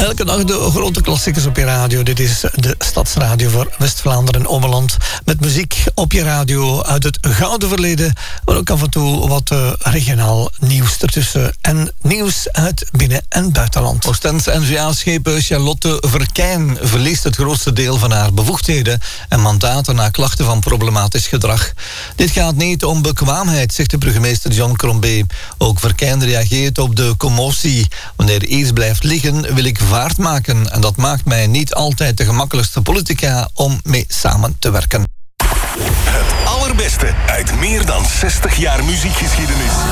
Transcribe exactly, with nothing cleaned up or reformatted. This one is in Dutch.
Elke dag de grote klassiekers op je radio. Dit is de Stadsradio voor West-Vlaanderen en Ommeland. Met muziek op je radio uit het gouden verleden. Maar ook af en toe wat uh, regionaal nieuws ertussen. En nieuws uit binnen- en buitenland. Oostens N V A-schepen Charlotte Verkijn verliest het grootste deel van haar bevoegdheden en mandaten na klachten van problematisch gedrag. Dit gaat niet om bekwaamheid, zegt de burgemeester John Crombé. Ook Verkijn reageert op de commotie. Wanneer iets blijft liggen, wil ik vaart maken. En dat maakt mij niet altijd de gemakkelijkste politica om mee samen te werken. Het allerbeste uit meer dan zestig jaar muziekgeschiedenis.